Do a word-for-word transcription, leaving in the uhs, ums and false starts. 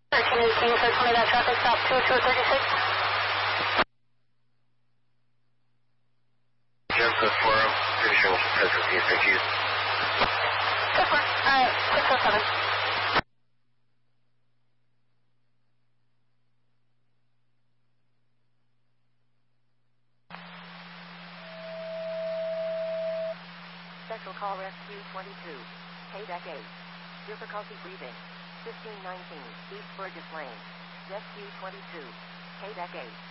thirteen eighteen, so twenty that traffic stop two two thirty-six. Jensen Forum, visual presence, thank you. Super, uh, six oh seven. Special call rescue twenty-two. K deck eight. Difficulty breathing. fifteen nineteen, East Burgess Lane. Rescue twenty-two. K deck eight.